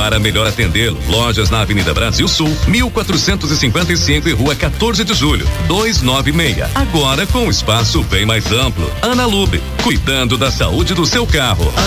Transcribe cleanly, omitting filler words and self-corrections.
para melhor atendê-lo. Lojas na Avenida Brasil Sul, 1455 e Rua 14 de Julho, 296. Agora com espaço bem mais amplo. Ana Lube, cuidando da saúde do seu carro.